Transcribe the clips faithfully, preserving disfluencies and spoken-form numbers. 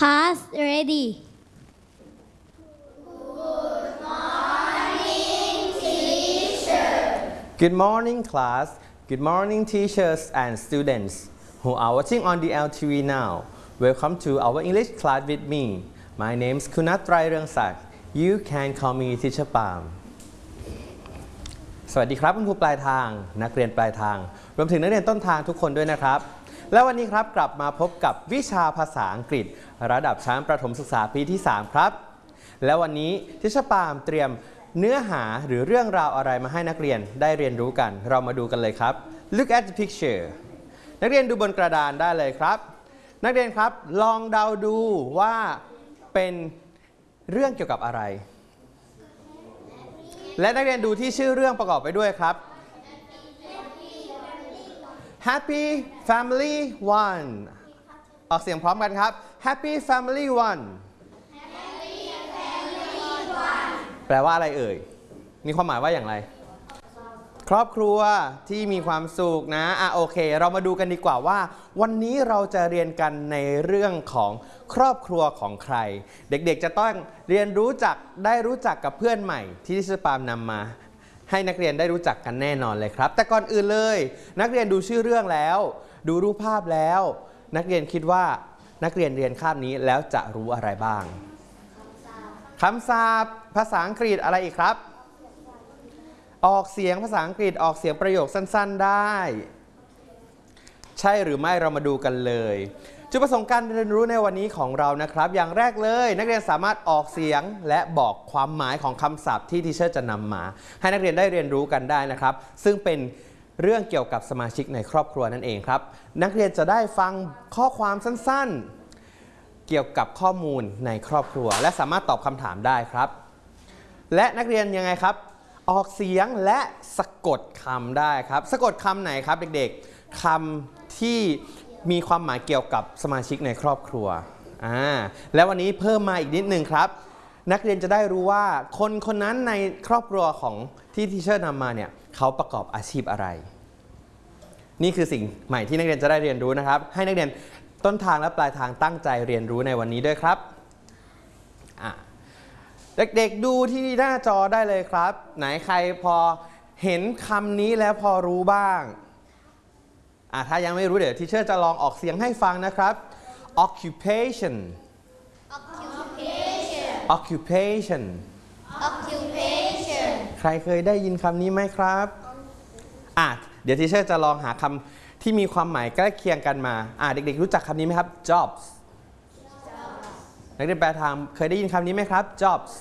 Class ready. Good morning, class. Good morning, teachers and students who are watching on the L T V now. Welcome to our English class with me. My name is Kunat Trai Reung Sak. You can call me Teacher Palm. สวัสดีครับคุณครูปลายทางนักเรียนปลายทางรวมถึงนักเรียนต้นทางทุกคนด้วยนะครับและวันนี้ครับกลับมาพบกับวิชาภาษาอังกฤษระดับชั้นประถมศึกษาปีที่สามครับและวันนี้ทิชปามเตรียมเนื้อหาหรือเรื่องราวอะไรมาให้นักเรียนได้เรียนรู้กันเรามาดูกันเลยครับ Look at the picture นักเรียนดูบนกระดานได้เลยครับนักเรียนครับลองเดาดูว่าเป็นเรื่องเกี่ยวกับอะไรและนักเรียนดูที่ชื่อเรื่องประกอบไปด้วยครับ Happy Family One ออกเสียงพร้อมกันครับ Happy Family One แปลว่าอะไรเอ่ยมีความหมายว่าอย่างไรครอบครัวที่มีความสุขนะอ่ะโอเคเรามาดูกันดีกว่าว่าวันนี้เราจะเรียนกันในเรื่องของครอบครัวของใครเด็กๆจะต้องเรียนรู้จักได้รู้จักกับเพื่อนใหม่ที่ทิชปามนำมาให้นักเรียนได้รู้จักกันแน่นอนเลยครับแต่ก่อนอื่นเลยนักเรียนดูชื่อเรื่องแล้วดูรูปภาพแล้วนักเรียนคิดว่านักเรียนเรียนคาบนี้แล้วจะรู้อะไรบ้างคำศัพท์ภาษาอังกฤษอะไรอีกครับออกเสียงภาษาอังกฤษออกเสียงประโยคสั้นๆได้ใช่หรือไม่เรามาดูกันเลยจุดประสงค์การเรียนรู้ในวันนี้ของเรานะครับอย่างแรกเลยนักเรียนสามารถออกเสียงและบอกความหมายของคำศัพท์ที่ทีเชอร์จะนำมาให้นักเรียนได้เรียนรู้กันได้นะครับซึ่งเป็นเรื่องเกี่ยวกับสมาชิกในครอบครัวนั่นเองครับนักเรียนจะได้ฟังข้อความสั้นๆเกี่ยวกับข้อมูลในครอบครัวและสามารถตอบคำถามได้ครับและนักเรียนยังไงครับออกเสียงและสะกดคำได้ครับสะกดคำไหนครับเด็กๆคำที่มีความหมายเกี่ยวกับสมาชิกในครอบครัวอ่าแล้ววันนี้เพิ่มมาอีกนิดนึงครับนักเรียนจะได้รู้ว่าคนคนนั้นในครอบครัวของที่ทีเชอร์นำมาเนี่ยเขาประกอบอาชีพอะไรนี่คือสิ่งใหม่ที่นักเรียนจะได้เรียนรู้นะครับให้นักเรียนต้นทางและปลายทางตั้งใจเรียนรู้ในวันนี้ด้วยครับอ่าเด็กๆดูที่หน้าจอได้เลยครับไหนใครพอเห็นคำนี้แล้วพอรู้บ้างอ่ะถ้ายังไม่รู้เดี๋ยวทีเชอร์จะลองออกเสียงให้ฟังนะครับ occupation occupation occupation Occupation ใครเคยได้ยินคำนี้ไหมครับอ่ะเดี๋ยวทีเชอร์จะลองหาคำที่มีความหมายใกล้เคียงกันมาอ่ะเด็กๆรู้จักคำนี้ไหมครับ jobsนักเรียนแปลทางเคยได้ยินคำนี้ไหมครับ jobs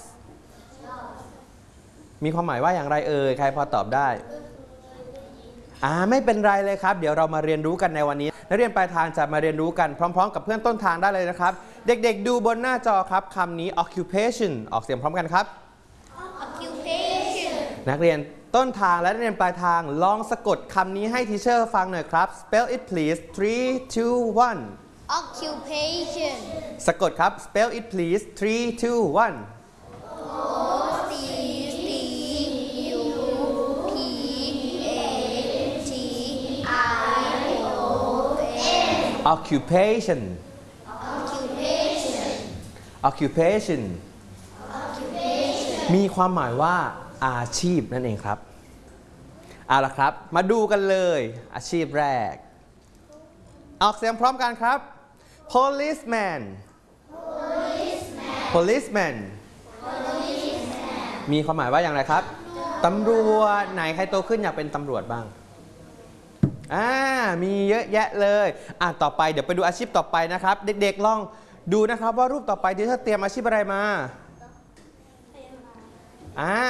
มีความหมายว่าอย่างไรเอ่ยใครพอตอบได้อ่าไม่เป็นไรเลยครับเดี๋ยวเรามาเรียนรู้กันในวันนี้นักเรียนปลายทางจะมาเรียนรู้กันพร้อมๆกับเพื่อนต้นทางได้เลยนะครับเด็กๆดูบนหน้าจอครับคำนี้ occupation ออกเสียงพร้อมกันครับ Occupation นักเรียนต้นทางและนักเรียนปลายทางลองสะกดคำนี้ให้ทีเชอร์ฟังหน่อยครับ spell it please three two one Occupation สะกดครับ spell it please three two one occupation Occupation occupation มีความหมายว่าอาชีพนั่นเองครับเอาล่ะครับมาดูกันเลยอาชีพแรกออกเสียงพร้อมกันครับ policeman policeman มีความหมายว่าอย่างไรครับตำรวจไหนใครโตขึ้นอยากเป็นตำรวจบ้างอ่ามีเยอะแยะเลยอ่ะต่อไปเดี๋ยวไปดูอาชีพต่อไปนะครับเด็กๆลองดูนะครับว่ารูปต่อไปที่เธอเตรียมอาชีพอะไรมาอ่า